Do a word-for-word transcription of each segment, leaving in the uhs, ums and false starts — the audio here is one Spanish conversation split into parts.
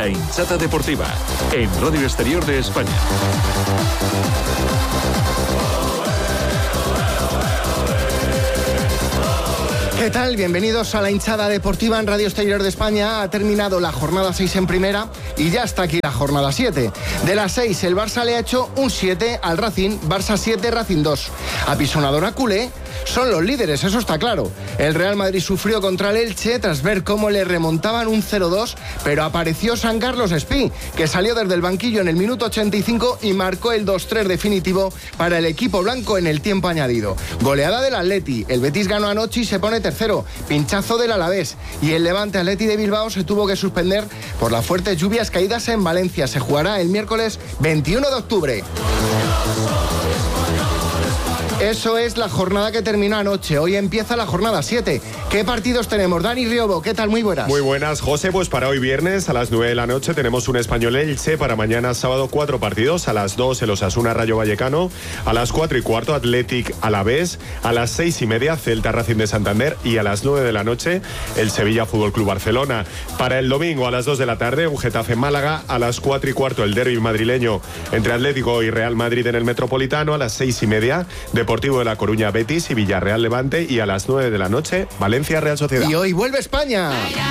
La hinchada deportiva, en Radio Exterior de España. ¿Qué tal? Bienvenidos a la hinchada deportiva en Radio Exterior de España. Ha terminado la jornada seis en primera y ya está aquí la jornada siete. De las seis, el Barça le ha hecho un siete al Racing, Barça siete, Racing dos. Apisonadora culé, son los líderes, eso está claro. El Real Madrid sufrió contra el Elche tras ver cómo le remontaban un cero dos, pero apareció San Carlos Espí, que salió desde el banquillo en el minuto ochenta y cinco y marcó el dos tres definitivo para el equipo blanco en el tiempo añadido. Goleada del Atleti, el Betis ganó anoche y se pone tercero, pinchazo del Alavés, y el Levante Atleti de Bilbao se tuvo que suspender por las fuertes lluvias caídas en Valencia. Se jugará el miércoles veintiuno de octubre. Eso es la jornada que terminó anoche. Hoy empieza la jornada siete. ¿Qué partidos tenemos? Dani Riobo, ¿qué tal? Muy buenas. Muy buenas, José. Pues para hoy viernes a las nueve de la noche tenemos un Español Elche. Para mañana sábado cuatro partidos. A las dos el Osasuna Rayo Vallecano. A las cuatro y cuarto Athletic Alavés. A las seis y media Celta Racing de Santander. Y a las nueve de la noche el Sevilla Fútbol Club Barcelona. Para el domingo a las dos de la tarde un Getafe Málaga. A las cuatro y cuarto el derbi madrileño entre Atlético y Real Madrid en el Metropolitano. A las seis y media Deportivo de La Coruña Betis y Villarreal Levante, y a las nueve de la noche Valencia Real Sociedad. Y hoy vuelve España.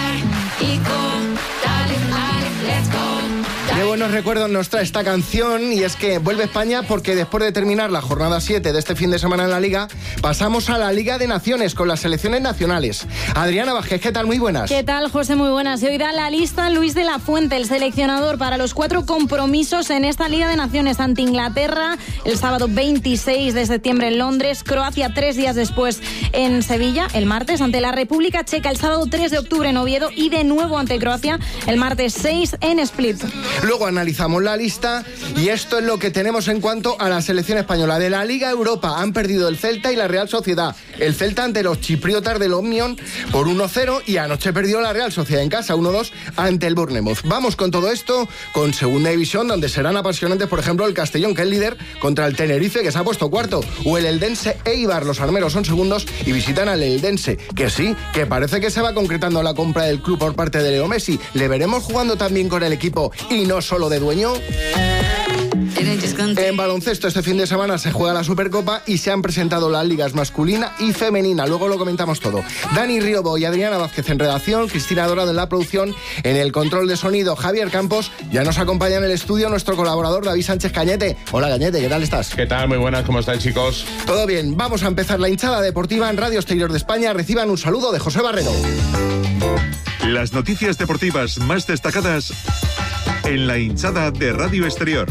Qué buenos recuerdos nos trae esta canción, y es que vuelve España porque después de terminar la jornada siete de este fin de semana en la Liga, pasamos a la Liga de Naciones con las selecciones nacionales. Adriana Vázquez, ¿qué tal? Muy buenas. ¿Qué tal, José? Muy buenas. Y hoy da la lista Luis de la Fuente, el seleccionador, para los cuatro compromisos en esta Liga de Naciones ante Inglaterra el sábado veintiséis de septiembre en Londres, Croacia tres días después en Sevilla, el martes ante la República Checa el sábado tres de octubre en Oviedo y de nuevo ante Croacia el martes seis en Split. Luego analizamos la lista y esto es lo que tenemos en cuanto a la selección española. De la Liga Europa han perdido el Celta y la Real Sociedad. El Celta ante los chipriotas del Omnium por uno cero, y anoche perdió la Real Sociedad en casa uno dos ante el Bournemouth. Vamos con todo esto con Segunda División, donde serán apasionantes, por ejemplo, el Castellón, que es líder, contra el Tenerife, que se ha puesto cuarto, o el Eldense Eibar. Los armeros son segundos y visitan al Eldense, que sí, que parece que se va concretando la compra del club por parte de Leo Messi. ¿Le veremos jugando también con el equipo y no solo de dueño? En baloncesto este fin de semana se juega la Supercopa y se han presentado las ligas masculina y femenina. Luego lo comentamos todo. Dani Riobo y Adriana Vázquez en redacción, Cristina Dorado en la producción, en el control de sonido Javier Campos. Ya nos acompaña en el estudio nuestro colaborador David Sánchez Cañete. Hola Cañete, ¿qué tal estás? ¿Qué tal? Muy buenas, ¿cómo estáis, chicos? Todo bien, vamos a empezar la hinchada deportiva en Radio Exterior de España. Reciban un saludo de José Barrero. Las noticias deportivas más destacadas en la hinchada de Radio Exterior.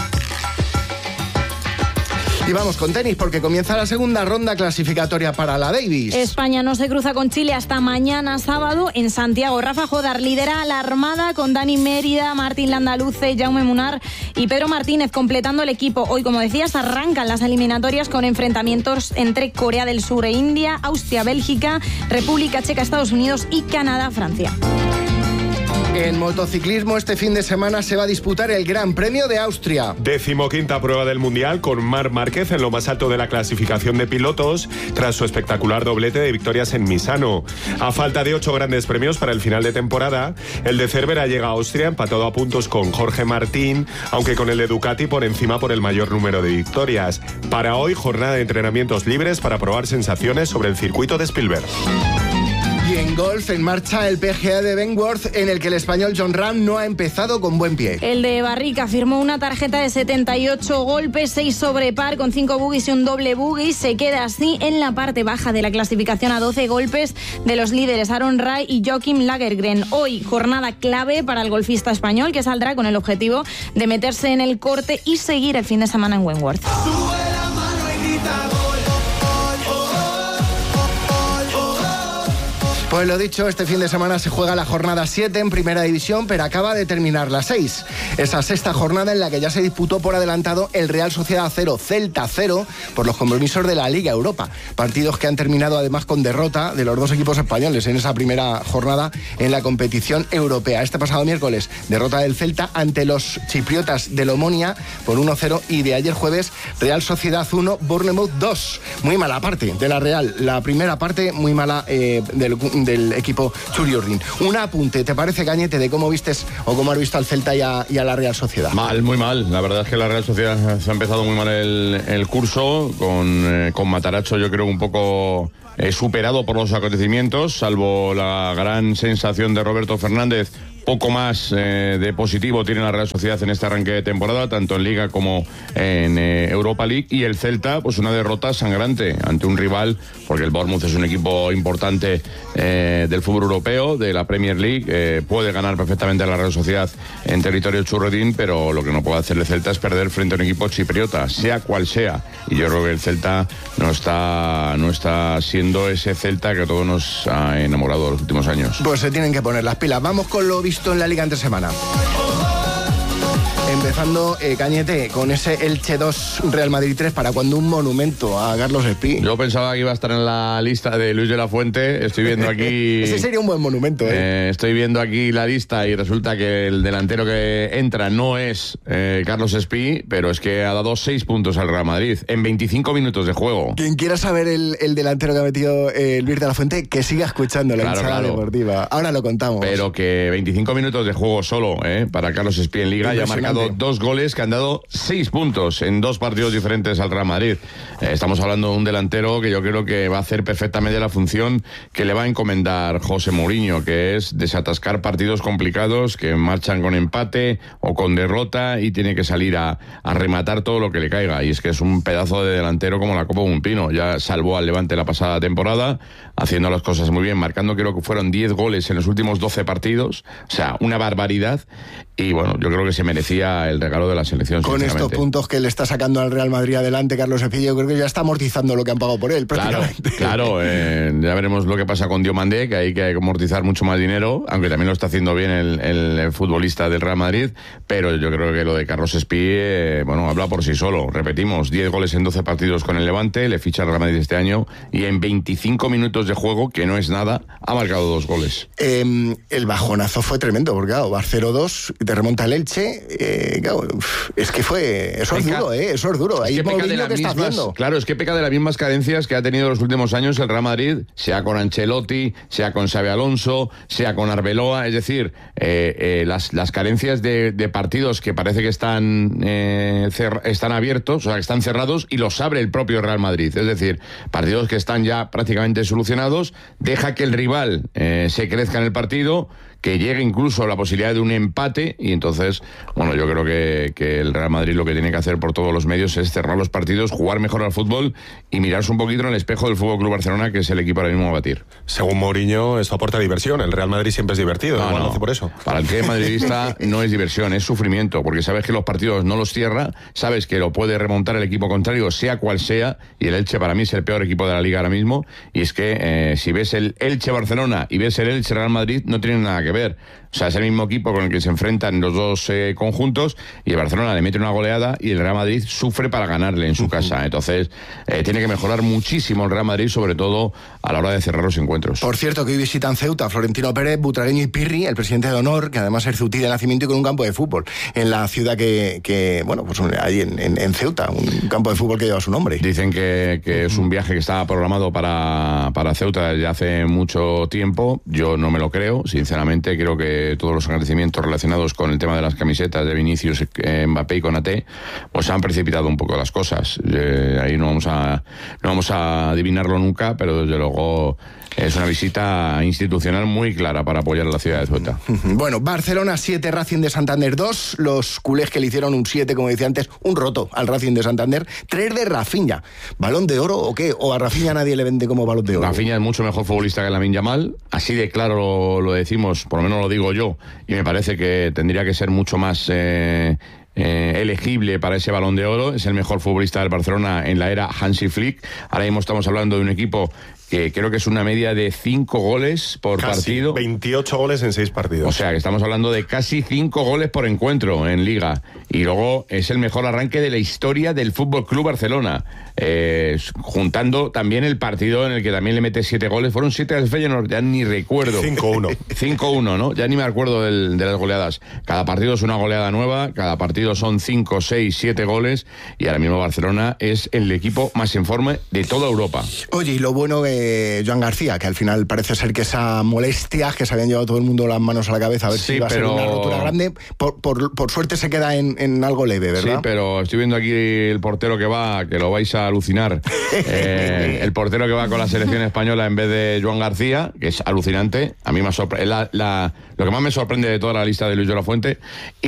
Y vamos con tenis porque comienza la segunda ronda clasificatoria para la Davis. España no se cruza con Chile hasta mañana sábado en Santiago. Rafa Jodar lidera a la Armada con Dani Mérida, Martín Landaluce, Jaume Munar y Pedro Martínez completando el equipo. Hoy, como decías, arrancan las eliminatorias con enfrentamientos entre Corea del Sur e India, Austria, Bélgica, República Checa, Estados Unidos y Canadá, Francia. En motociclismo este fin de semana se va a disputar el Gran Premio de Austria. Decimoquinta prueba del Mundial con Marc Márquez en lo más alto de la clasificación de pilotos tras su espectacular doblete de victorias en Misano. A falta de ocho grandes premios para el final de temporada, el de Cervera llega a Austria empatado a puntos con Jorge Martín, aunque con el de Ducati por encima por el mayor número de victorias. Para hoy, jornada de entrenamientos libres para probar sensaciones sobre el circuito de Spielberg. Y en golf, en marcha el P G A de Wentworth, en el que el español Jon Rahm no ha empezado con buen pie. El de Barrica firmó una tarjeta de setenta y ocho golpes, seis sobre par, con cinco bogies y un doble bogey. Se queda así en la parte baja de la clasificación a doce golpes de los líderes Aaron Rai y Joaquim Lagergren. Hoy, jornada clave para el golfista español, que saldrá con el objetivo de meterse en el corte y seguir el fin de semana en Wentworth. Pues lo dicho, este fin de semana se juega la jornada siete en Primera División, pero acaba de terminar la seis. Esa sexta jornada en la que ya se disputó por adelantado el Real Sociedad cero, Celta cero, por los compromisos de la Liga Europa. Partidos que han terminado además con derrota de los dos equipos españoles en esa primera jornada en la competición europea. Este pasado miércoles, derrota del Celta ante los chipriotas del Omonia por uno cero, y de ayer jueves, Real Sociedad uno, Bournemouth dos. Muy mala parte de la Real. La primera parte muy mala eh, del del equipo Churiurdin. Un apunte, ¿te parece, Cañete, de cómo vistes o cómo has visto al Celta y a, y a la Real Sociedad? Mal, muy mal. La verdad es que la Real Sociedad se ha empezado muy mal el, el curso, con, eh, con Matarazzo yo creo un poco eh, superado por los acontecimientos, salvo la gran sensación de Roberto Fernández. Poco más eh, de positivo tiene la Real Sociedad en este arranque de temporada, tanto en Liga como en eh, Europa League. Y el Celta, pues una derrota sangrante ante un rival, porque el Bournemouth es un equipo importante eh, del fútbol europeo, de la Premier League. Eh, puede ganar perfectamente a la Real Sociedad en territorio churrodín, pero lo que no puede hacer el Celta es perder frente a un equipo chipriota, sea cual sea. Y yo creo que el Celta no está, no está siendo ese Celta que a todos nos ha enamorado los últimos años. Pues se tienen que poner las pilas. Vamos con lo visto en la Liga entre semana. Empezando, eh, Cañete, con ese Elche dos, Real Madrid tres, ¿para cuando un monumento a Carlos Espí? Yo pensaba que iba a estar en la lista de Luis de la Fuente. Estoy viendo aquí... Ese sería un buen monumento, ¿eh? ¿eh? Estoy viendo aquí la lista y resulta que el delantero que entra no es eh, Carlos Espí, pero es que ha dado seis puntos al Real Madrid en veinticinco minutos de juego. Quien quiera saber el, el delantero que ha metido eh, Luis de la Fuente, que siga escuchando la Claro, hinchada claro. deportiva. Ahora lo contamos. Pero que veinticinco minutos de juego solo eh, para Carlos Espí en Liga, y ha Impresionante. marcado dos goles que han dado seis puntos en dos partidos diferentes al Real Madrid. Eh, estamos hablando de un delantero que yo creo que va a hacer perfectamente la función que le va a encomendar José Mourinho, que es desatascar partidos complicados que marchan con empate o con derrota, y tiene que salir a, a rematar todo lo que le caiga. Y es que es un pedazo de delantero como la copa de un pino. Ya salvó al Levante la pasada temporada, haciendo las cosas muy bien, marcando creo que fueron diez goles en los últimos doce partidos. O sea, una barbaridad. Y bueno, yo creo que se merecía el regalo de la selección. Con estos puntos que le está sacando al Real Madrid adelante Carlos Espí, yo creo que ya está amortizando lo que han pagado por él, Claro, prácticamente. claro. Eh, ya veremos lo que pasa con Diomandé, que hay que amortizar mucho más dinero, aunque también lo está haciendo bien el, el, el futbolista del Real Madrid. Pero yo creo que lo de Carlos Espí, eh, bueno, habla por sí solo. Repetimos, diez goles en doce partidos con el Levante, le ficha al Real Madrid este año, y en veinticinco minutos de juego, que no es nada, ha marcado dos goles. Eh, el bajonazo fue tremendo, porque claro, va cero dos, te remonta el Elche, eh, claro, uf, es que fue, eso Peca- es duro, eh, eso es duro, ahí Es que peca de Mourinho las que está mismas- haciendo. Claro, es que peca de las mismas carencias que ha tenido en los últimos años el Real Madrid, sea con Ancelotti, sea con Xabi Alonso, sea con Arbeloa. Es decir, eh, eh, las, las carencias de, de partidos que parece que están, eh, cer- están abiertos, o sea, que están cerrados, y los abre el propio Real Madrid. Es decir, partidos que están ya prácticamente solucionados, deja que el rival eh, se crezca en el partido, que llegue incluso a la posibilidad de un empate, y entonces, bueno, yo creo que, que el Real Madrid lo que tiene que hacer por todos los medios es cerrar los partidos, jugar mejor al fútbol y mirarse un poquito en el espejo del F C Barcelona, que es el equipo ahora mismo a batir. Según Mourinho, esto aporta diversión. El Real Madrid siempre es divertido. No, Igual lo no. hace por eso. Para el que es madridista no es diversión, es sufrimiento, porque sabes que los partidos no los cierra, sabes que lo puede remontar el equipo contrario, sea cual sea, y el Elche para mí es el peor equipo de la Liga ahora mismo, y es que eh, si ves el Elche-Barcelona y ves el Elche-Real Madrid, no tienen nada que ver. O sea, es el mismo equipo con el que se enfrentan los dos eh, conjuntos, y el Barcelona le mete una goleada y el Real Madrid sufre para ganarle en su casa. Entonces, eh, tiene que mejorar muchísimo el Real Madrid, sobre todo a la hora de cerrar los encuentros. Por cierto, que hoy visitan Ceuta Florentino Pérez, Butragueño y Pirri, el presidente de honor, que además es ceutí de nacimiento y con un campo de fútbol en la ciudad que, que bueno, pues ahí en, en, en Ceuta, un campo de fútbol que lleva su nombre. Dicen que, que es un viaje que estaba programado para, para Ceuta desde hace mucho tiempo. Yo no me lo creo, sinceramente. Creo que todos los agradecimientos relacionados con el tema de las camisetas de Vinicius, eh, Mbappé y Konaté, pues han precipitado un poco las cosas. Eh, ahí no vamos a no vamos a adivinarlo nunca, pero desde luego es una visita institucional muy clara para apoyar a la ciudad de Ceuta. Bueno, Barcelona siete, Racing de Santander dos, los culés que le hicieron un siete, como decía antes, un roto al Racing de Santander, tres de Rafinha. ¿Balón de oro o qué? ¿O a Rafinha nadie le vende como balón de oro? Rafinha es mucho mejor futbolista que Lamine Yamal, así de claro lo, lo decimos, por lo menos lo digo yo, y me parece que tendría que ser mucho más eh, eh, elegible para ese Balón de Oro. Es el mejor futbolista del Barcelona en la era Hansi Flick. Ahora mismo estamos hablando de un equipo que creo que es una media de cinco goles por Casi partido. veintiocho goles en seis partidos. O sea, que estamos hablando de casi cinco goles por encuentro en Liga. Y luego es el mejor arranque de la historia del F C Barcelona. Eh, juntando también el partido en el que también le mete siete goles. Fueron siete al Feyenoord, ya ni recuerdo. cinco uno. cinco uno, ¿no? Ya ni me acuerdo del, de las goleadas. Cada partido es una goleada nueva, cada partido son cinco, seis, siete goles. Y ahora mismo Barcelona es el equipo más en forma de toda Europa. Oye, y lo bueno, eh, eh, Joan García, que al final parece ser que esa molestia que se habían llevado todo el mundo las manos a la cabeza a ver sí, si iba pero... a ser una rotura grande, por, por, por suerte se queda en, en algo leve, ¿verdad? Sí, pero estoy viendo aquí el portero que va, que lo vais a alucinar. eh, el portero que va con la selección española en vez de Joan García, que es alucinante. A mí me sorprende, la, la, lo que más me sorprende de toda la lista de Luis de la Fuente.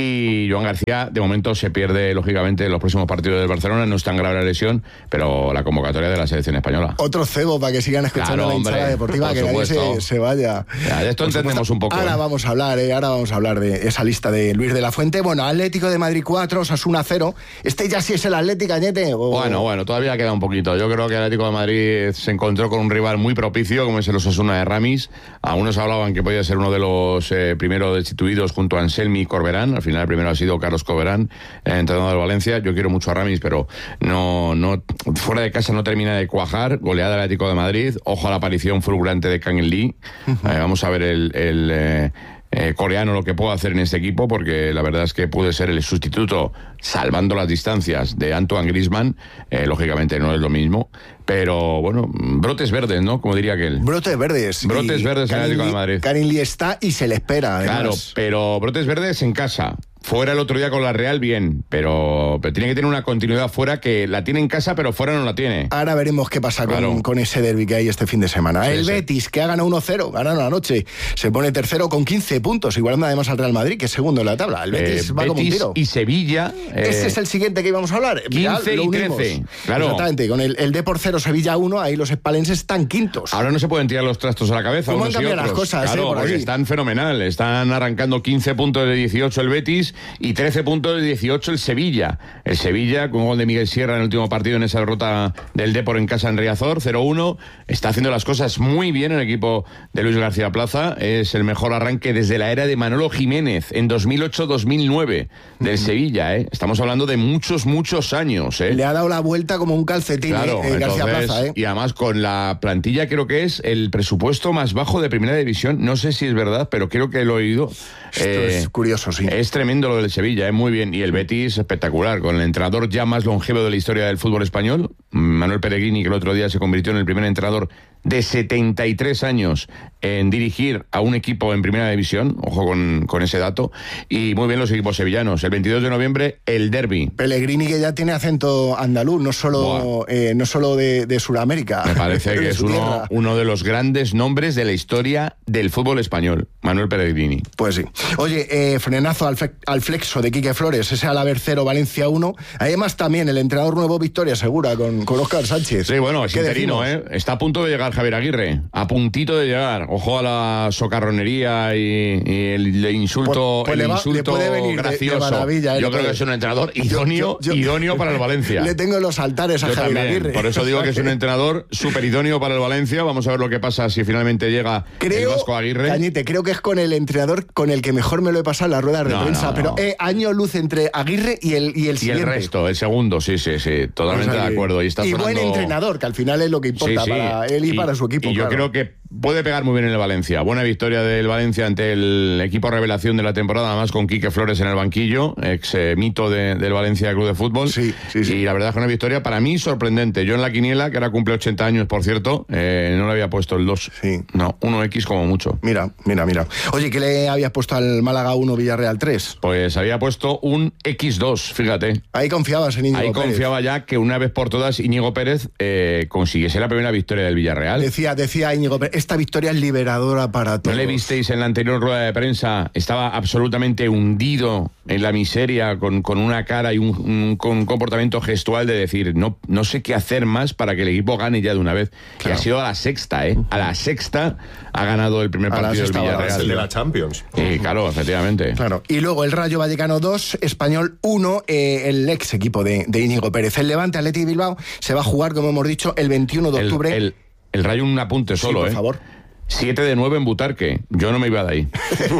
Y Joan García, de momento, se pierde, lógicamente, los próximos partidos del Barcelona. No es tan grave la lesión, pero la convocatoria de la selección española. Otro cebo para que sigan escuchando claro, la hinchada hombre, deportiva, que nadie se, se vaya. Ya, de esto por entendemos supuesto. un poco. Ahora ¿eh? vamos a hablar, eh, ahora vamos a hablar de esa lista de Luis de la Fuente. Bueno, Atlético de Madrid cuatro, Osasuna cero. Este ya sí es el Atlético, Cañete. O... Bueno, bueno, todavía queda un poquito. Yo creo que el Atlético de Madrid se encontró con un rival muy propicio, como es el Osasuna de Ramis. Algunos hablaban que podía ser uno de los eh, primeros destituidos junto a Anselmi y Corberán. Al final el primero ha sido Carlos Corberán, eh, entrenador del Valencia. Yo quiero mucho a Ramis, pero no, no, fuera de casa no termina de cuajar. Goleada del Atlético de Madrid. Ojo a la aparición fulgurante de Kang Lee. Uh-huh. Eh, vamos a ver el... el eh, Eh, coreano lo que puedo hacer en este equipo, porque la verdad es que puede ser el sustituto, salvando las distancias, de Antoine Griezmann. Eh, lógicamente no es lo mismo, pero bueno, brotes verdes, ¿no? Como diría aquel. Brotes verdes. Brotes verdes en el Atlético de Madrid. Karim Lee está y se le espera, además. Claro, pero brotes verdes en casa. Fuera el otro día con la Real, bien, pero, pero tiene que tener una continuidad fuera, que la tiene en casa, pero fuera no la tiene. Ahora veremos qué pasa claro. con, con ese derbi que hay este fin de semana. Sí, el sí. Betis, que ha ganado uno cero, ganaron anoche, se pone tercero con quince puntos, igualando además al Real Madrid, que es segundo en la tabla. El Betis eh, va Betis como un tiro. Y Sevilla. Eh, Ese es el siguiente que íbamos a hablar. quince y trece, claro. Exactamente, con el, el Depor cero, Sevilla uno, ahí los espalenses están quintos. Ahora no se pueden tirar los trastos a la cabeza. ¿Cómo han unos cambiado y otros? las cosas? Claro, eh, por porque ahí. están fenomenal. Están arrancando quince puntos de dieciocho el Betis y trece puntos de dieciocho el Sevilla. El Sevilla, con un gol de Miguel Sierra en el último partido en esa derrota del Depor en casa en Riazor, cero uno. Está haciendo las cosas muy bien el equipo de Luis García Plaza. Es el mejor arranque desde la era de Manolo Jiménez en dos mil ocho dos mil nueve del Sevilla, ¿eh? Estamos hablando de muchos, muchos años, ¿eh? Le ha dado la vuelta como un calcetín, claro, eh, García entonces, Plaza, ¿eh? Y además con la plantilla creo que es el presupuesto más bajo de Primera División. No sé si es verdad, pero creo que lo he oído. Esto eh, es curioso, sí. Es tremendo lo del Sevilla, ¿eh? Muy bien. Y el Betis, espectacular, con el entrenador ya más longevo de la historia del fútbol español, Manuel Pellegrini, que el otro día se convirtió en el primer entrenador de setenta y tres años en dirigir a un equipo en Primera División. Ojo con, con ese dato. Y muy bien los equipos sevillanos. El veintidós de noviembre, el derbi. Pellegrini, que ya tiene acento andaluz, no solo, eh, no solo de, de Sudamérica. Me parece que es uno, uno de los grandes nombres de la historia del fútbol español, Manuel Pellegrini. Pues sí. Oye, eh, frenazo al, fe, al flexo de Quique Flores, ese Alavés cero, Valencia uno. Además también el entrenador nuevo, victoria segura con, con Óscar Sánchez. Sí, bueno, es interino, ¿eh? Está a punto de llegar Javier Aguirre, a puntito de llegar. Ojo a la socarronería y, y el, el insulto, pues, pues el le va, insulto le puede gracioso. De, de maravilla, ¿eh? Yo creo que es un entrenador idóneo, yo, yo, idóneo para el Valencia. Le tengo los altares a yo Javier también, Aguirre. Por eso digo que es un entrenador súper idóneo para el Valencia. Vamos a ver lo que pasa si finalmente llega creo, el Vasco Aguirre. Cañete, creo que es con el entrenador con el que mejor me lo he pasado en las ruedas de no, prensa, no, pero no. Eh, año luz entre Aguirre y el, y el y siguiente. Y el resto, el segundo, sí, sí, sí, totalmente o sea, de acuerdo. Y, está y sonando... buen entrenador, que al final es lo que importa sí, sí. para él y, y para su equipo. Y claro. yo creo que puede pegar muy bien en el Valencia. Buena victoria del Valencia ante el equipo revelación de la temporada, además con Quique Flores en el banquillo, ex eh, mito de, del Valencia Club de Fútbol. Sí, sí, sí. Y la verdad es que una victoria para mí sorprendente. Yo en la quiniela, que ahora cumple ochenta años, por cierto, eh, no le había puesto el dos. Sí. No, uno equis como mucho. Mira, mira, mira. Oye, ¿qué le habías puesto al Málaga uno, Villarreal tres? Pues había puesto un equis dos, fíjate. Ahí confiabas en Íñigo Ahí Pérez. confiaba ya que una vez por todas Íñigo Pérez eh, consiguiese la primera victoria del Villarreal. Decía, decía Íñigo Pérez, esta victoria es liberadora para todos. ¿No le visteis en la anterior rueda de prensa? Estaba absolutamente hundido en la miseria, con, con una cara y un, un, un comportamiento gestual de decir, no, no sé qué hacer más para que el equipo gane ya de una vez. Claro. Y ha sido a la sexta, ¿eh? A la sexta ha ganado el primer a partido del Villarreal. El de la Champions. Y claro, efectivamente. Claro. Y luego el Rayo Vallecano dos, Español uno, eh, el ex equipo de, de Íñigo Pérez. El Levante Athletic Bilbao se va a jugar, como hemos dicho, el veintiuno de octubre. El, el, el Rayo un apunte solo, sí, por ¿eh? favor. siete de nueve en Butarque. Yo no me iba de ahí.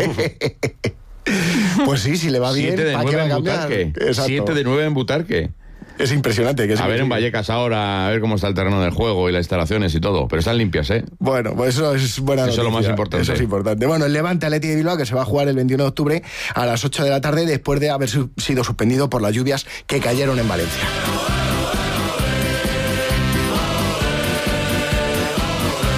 Pues sí, si le va bien. siete de nueve en Butarque. siete de nueve en Butarque. Es impresionante. Que a ver en Vallecas ahora, a ver cómo está el terreno del juego y las instalaciones y todo. Pero están limpias, ¿eh? Bueno, pues eso es buena noticia. Eso es lo más importante. Eso es importante. Bueno, el Levante Athletic de Bilbao, que se va a jugar el veintiuno de octubre a las ocho de la tarde, después de haber sido suspendido por las lluvias que cayeron en Valencia.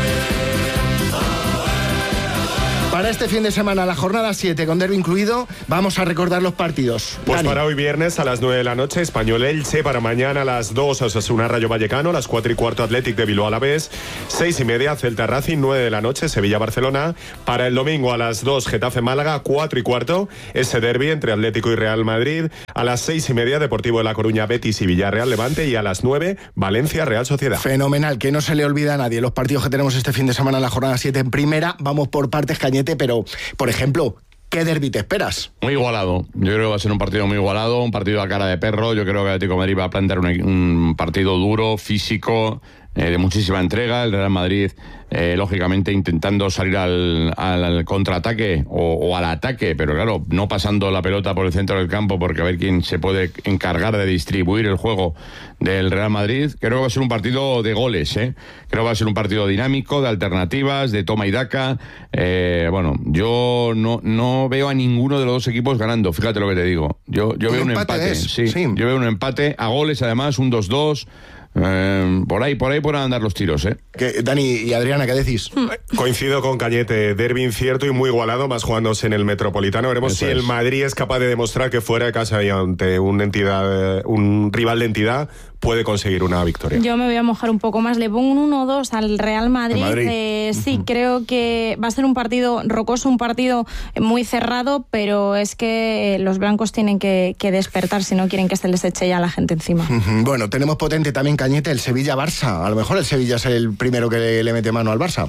este fin de semana, la jornada siete, con derbi incluido, vamos a recordar los partidos. Pues Dani. Para hoy viernes a las nueve de la noche, Español Elche. Para mañana a las dos, Osasuna Rayo Vallecano. A las cuatro y cuarto, Athletic de Bilbao Alavés. seis y media, Celta Racing. nueve de la noche, Sevilla Barcelona. Para el domingo a las dos, Getafe Málaga. cuatro y cuarto, ese derbi entre Atlético y Real Madrid. A las seis y media, Deportivo de La Coruña, Betis y Villarreal Levante. Y a las nueve, Valencia Real Sociedad. Fenomenal, que no se le olvida a nadie los partidos que tenemos este fin de semana en la jornada siete en primera. Vamos por partes, Cañete, pero, por ejemplo, ¿qué derbi te esperas? Muy igualado. Yo creo que va a ser un partido muy igualado, un partido a cara de perro. Yo creo que Atlético de Madrid va a plantear un, un partido duro, físico, eh, de muchísima entrega. El Real Madrid, eh, lógicamente, intentando salir al, al, al contraataque o, o al ataque, pero claro, no pasando la pelota por el centro del campo, porque a ver quién se puede encargar de distribuir el juego del Real Madrid. Creo que va a ser un partido de goles, ¿eh? Creo que va a ser un partido dinámico, de alternativas, de toma y daca. Eh, bueno, yo no, no veo a ninguno de los dos equipos ganando, fíjate lo que te digo. Yo, yo un veo un empate, empate, es, sí, sí. Yo veo un empate a goles, además, un dos dos. Eh, por ahí, por ahí pueden andar los tiros, ¿eh? ¿Qué, Dani y Adriana, ¿qué decís? Coincido con Cañete, derbi incierto y muy igualado, más jugándose en el Metropolitano. Veremos Eso si es. el Madrid es capaz de demostrar que fuera de casa y ante una entidad, un rival de entidad, puede conseguir una victoria. Yo me voy a mojar un poco más, le pongo un uno dos al Real Madrid. Madrid. Eh, sí, uh-huh. Creo que va a ser un partido rocoso, un partido muy cerrado, pero es que los blancos tienen que, que despertar si no quieren que se les eche ya la gente encima. Uh-huh. Bueno, tenemos potente también, Cañete, el Sevilla-Barça. A lo mejor el Sevilla es el primero que le, le mete mano al Barça.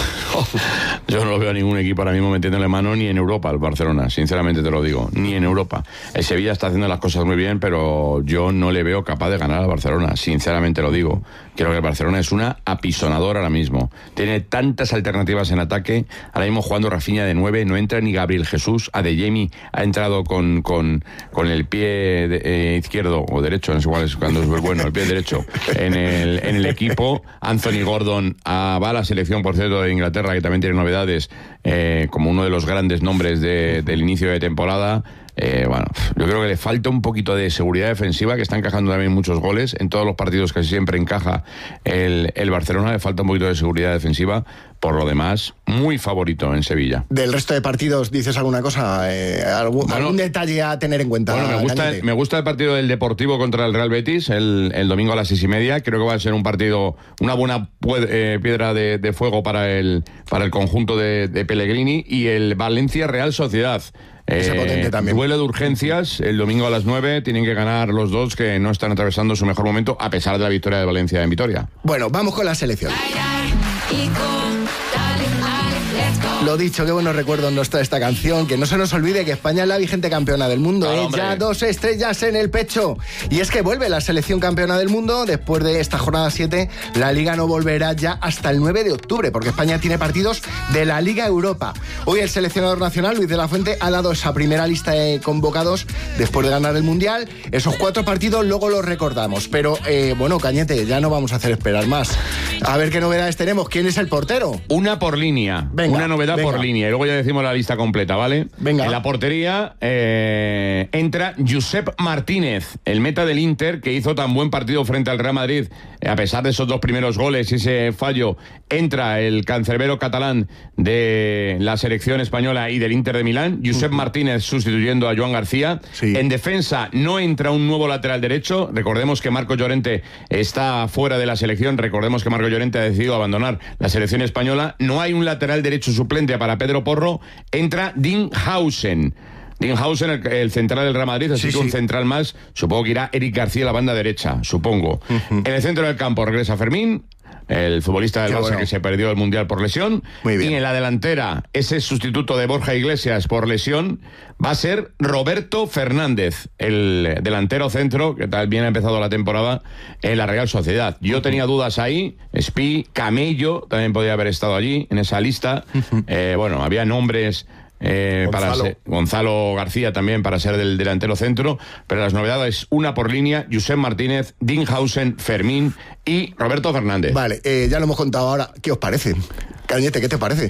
Yo no veo a ningún equipo ahora mismo metiéndole mano ni en Europa al Barcelona, sinceramente te lo digo, ni en Europa. El Sevilla está haciendo las cosas muy bien, pero yo no le veo capaz de ganar al Barcelona, sinceramente lo digo. Creo que el Barcelona es una apisonadora ahora mismo. Tiene tantas alternativas en ataque. Ahora mismo jugando Rafinha de nueve, no entra ni Gabriel Jesús. Adeyemi ha entrado con, con, con el pie de, eh, izquierdo o derecho, no sé cuál es cuando es bueno, el pie derecho en el, en el equipo. Anthony Gordon ah, va a la selección, por cierto, de Inglaterra, que también tiene novedades, eh, como uno de los grandes nombres de, del inicio de temporada. Eh, bueno, yo creo que le falta un poquito de seguridad defensiva, que está encajando también muchos goles. En todos los partidos casi siempre encaja el, el Barcelona, le falta un poquito de seguridad defensiva. Por lo demás, muy favorito en Sevilla. Del resto de partidos, ¿dices alguna cosa? Eh, algún, bueno, ¿Algún detalle a tener en cuenta? Bueno, me gusta, me gusta el partido del Deportivo contra el Real Betis, el, el domingo a las seis y media. Creo que va a ser un partido, una buena eh, piedra de, de fuego para el, para el conjunto de, de Pellegrini. Y el Valencia Real Sociedad. Ese Eh, potente también. Duelo de urgencias, el domingo a las nueve, tienen que ganar los dos que no están atravesando su mejor momento, a pesar de la victoria de Valencia en Vitoria. Bueno, vamos con la selección. Lo dicho, qué buenos recuerdos nos trae esta canción. Que no se nos olvide que España es la vigente campeona del mundo, Claro, ¿eh? hombre. Ya dos estrellas en el pecho. Y es que vuelve la selección campeona del mundo. Después de esta jornada siete, la Liga no volverá ya hasta el nueve de octubre, porque España tiene partidos de la Liga Europa. Hoy el seleccionador nacional, Luis de la Fuente, ha dado esa primera lista de convocados después de ganar el Mundial. Esos cuatro partidos luego los recordamos. Pero, eh, bueno, Cañete, ya no vamos a hacer esperar más. A ver qué novedades tenemos. ¿Quién es el portero? Una por línea, Venga, una novedad venga. por línea, y luego ya decimos la lista completa, ¿vale? Venga. En la portería eh, entra Josep Martínez, el meta del Inter, que hizo tan buen partido frente al Real Madrid, eh, a pesar de esos dos primeros goles y ese fallo. Entra el cancerbero catalán de la selección española y del Inter de Milán, Josep uh-huh. Martínez sustituyendo a Joan García. Sí. En defensa no entra un nuevo lateral derecho. Recordemos que Marco Llorente está fuera de la selección. Recordemos que Marco Llorente ha decidido abandonar la selección española. No hay un lateral derecho suplente para Pedro Porro. Entra Dinghausen. Dinghausen, el, el central del Real Madrid, así Sí, que un sí. central más. Supongo que irá Eric García a la banda derecha, supongo. Uh-huh. En el centro del campo regresa Fermín, el futbolista del Qué Barça bueno. que se perdió el Mundial por lesión. Muy bien. Y en la delantera, ese sustituto de Borja Iglesias por lesión va a ser Roberto Fernández, el delantero centro que también ha empezado la temporada en la Real Sociedad. Yo tenía dudas ahí, Spi, Camello también podía haber estado allí en esa lista. Eh, bueno, había nombres... Eh, para Gonzalo. ser, Gonzalo García también para ser del delantero centro, pero las novedades una por línea: Josep Martínez, Dinghausen, Fermín y Roberto Fernández. Vale, eh, ya lo hemos contado ahora. ¿Qué os parece? Cañete, ¿qué te parece?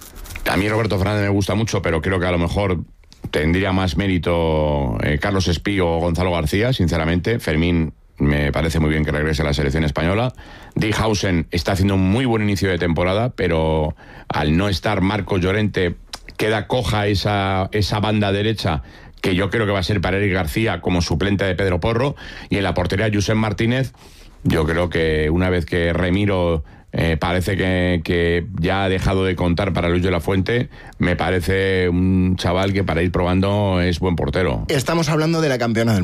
A mí Roberto Fernández me gusta mucho, pero creo que a lo mejor tendría más mérito eh, Carlos Espí o Gonzalo García, sinceramente. Fermín me parece muy bien que regrese a la selección española. Dinghausen está haciendo un muy buen inicio de temporada, pero al no estar Marco Llorente, queda coja esa, esa banda derecha, que yo creo que va a ser para Eric García como suplente de Pedro Porro, y en la portería Josep Martínez. Yo creo que una vez que Remiro eh, parece que, que ya ha dejado de contar para Luis de la Fuente, me parece un chaval que para ir probando es buen portero. Estamos hablando de la campeona del